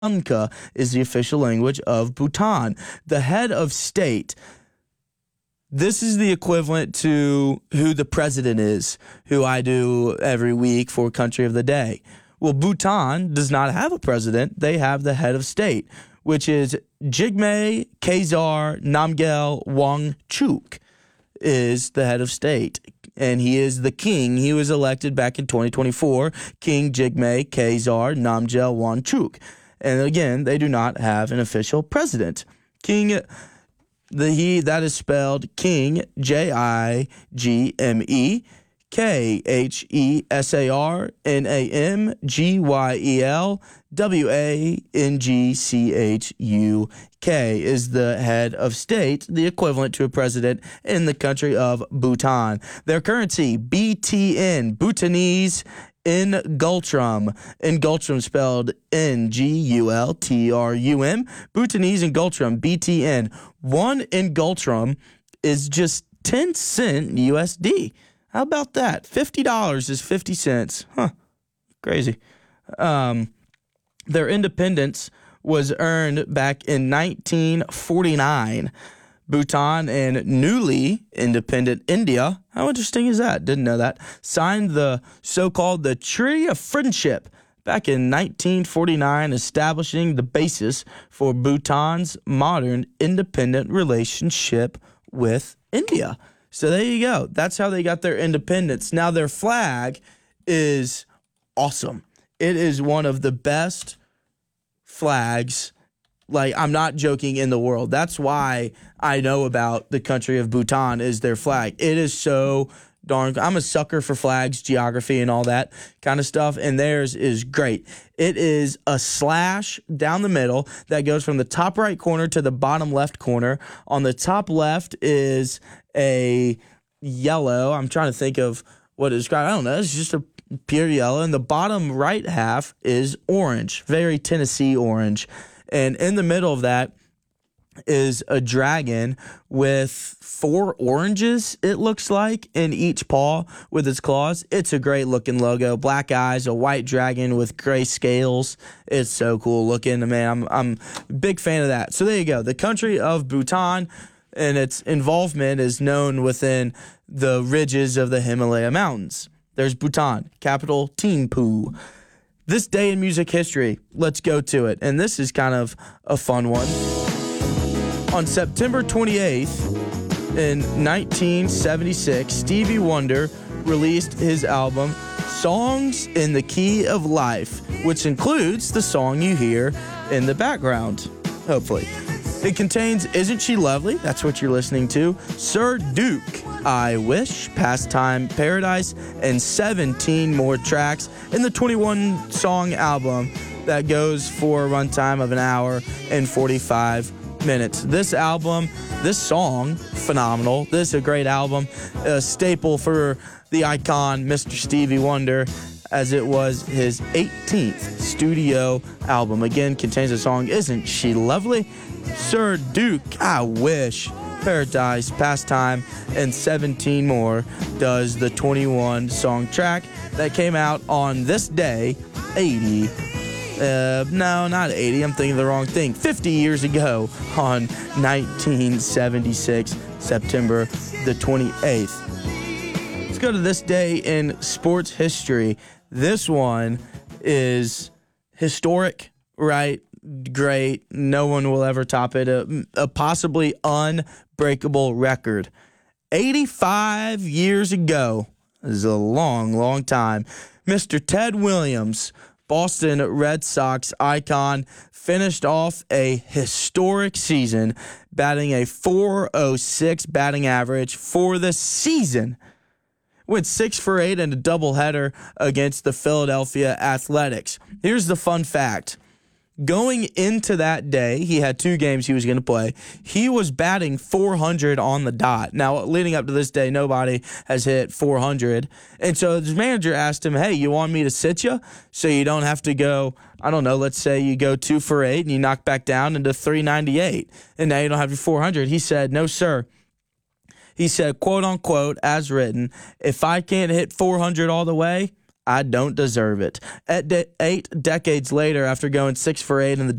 Thangka is the official language of Bhutan. The head of state, this is the equivalent to who the president is, who I do every week for Country of the Day. Well, Bhutan does not have a president. They have the head of state, which is Jigme Khesar Namgyel Wangchuk is the head of state. And he is the king. He was elected back in 2024, King Jigme Khesar Namgyel Wangchuk. And again, they do not have an official president. That is spelled King, Jigme, Khesar Namgyel Wangchuk is the head of state, the equivalent to a president in the country of Bhutan. Their currency, BTN, Bhutanese Ngultrum. Ngultrum spelled Ngultrum. Bhutanese Ngultrum, BTN. One Ngultrum is just 10 cent USD. How about that? $50 is 50 cents. Huh. Crazy. Their independence was earned back in 1949. Bhutan and newly independent India, how interesting is that? Didn't know that. Signed the so-called the Treaty of Friendship back in 1949, establishing the basis for Bhutan's modern independent relationship with India. So there you go. That's how they got their independence. Now their flag is awesome. It is one of the best flags, like I'm not joking, in the world. That's why I know about the country of Bhutan is their flag. It is so darn good. I'm a sucker for flags, geography, and all that kind of stuff, and theirs is great. It is a slash down the middle that goes from the top right corner to the bottom left corner. On the top left is a yellow. I'm trying to think of what to describe. I don't know. It's just a pure yellow. And the bottom right half is orange, very Tennessee orange. And in the middle of that is a dragon with 4 oranges, it looks like, in each paw with its claws. It's a great looking logo. Black eyes, a white dragon with gray scales. It's so cool looking. Man, I'm a big fan of that. So there you go. The country of Bhutan and its involvement is known within the ridges of the Himalaya Mountains. There's Bhutan, capital Thimphu. This day in music history, let's go to it. And this is kind of a fun one. On September 28th in 1976, Stevie Wonder released his album Songs in the Key of Life, which includes the song you hear in the background, hopefully. It contains Isn't She Lovely? That's what you're listening to. Sir Duke, I Wish, Pastime Paradise, and 17 more tracks in the 21-song album that goes for a runtime of an hour and 45 minutes. This song, phenomenal. This is a great album, a staple for the icon, Mr. Stevie Wonder, as it was his 18th studio album. Again, contains the song Isn't She Lovely? Sir Duke, I Wish, Paradise, Pastime, and 17 more does the 21-song track that came out on this day, 80. No, not 80. I'm thinking the wrong thing. 50 years ago on 1976, September the 28th. Let's go to this day in sports history. This one is historic, right? Great. No one will ever top it. A possibly unbreakable record. 85 years ago. This is a long, long time. Mr. Ted Williams, Boston Red Sox icon, finished off a historic season, batting a .406 batting average for the season. Went 6 for 8 in a doubleheader against the Philadelphia Athletics. Here's the fun fact. Going into that day, he had 2 games he was going to play. He was batting .400 on the dot. Now, leading up to this day, nobody has hit .400. And so his manager asked him, hey, you want me to sit you so you don't have to go, I don't know, let's say you go 2 for 8 and you knock back down into .398, and now you don't have your .400. He said, no, sir. He said, quote unquote, as written, if I can't hit .400 all the way, I don't deserve it. 8 decades later, after going 6 for 8 in the